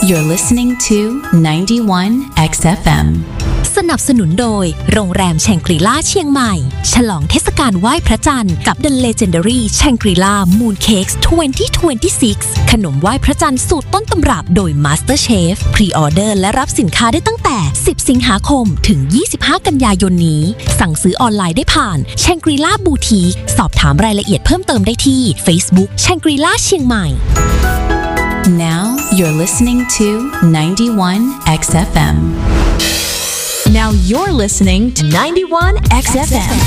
You're listening to 91 XFM สนับสนุนโดยโรงแรมแชงกรีล่าเชียงใหม่ฉลองเทศกาลไหว้พระจันทร์กับ The Legendary Shangri-La Moon Cakes 2026 ขนมไหว้พระจันทร์สูตรต้นตำรับโดย Master Chef พรีออเดอร์และรับสินค้าได้ตั้งแต่ 10 สิงหาคมถึง 25 กันยายนนี้สั่งซื้อออนไลน์ได้ผ่าน Shangri-La Boutique สอบถามรายละเอียดเพิ่มเติมได้ที่ Facebook Shangri-La เชียงใหม่ Now you're listening to 91 XFM Now you're listening to 91 XFM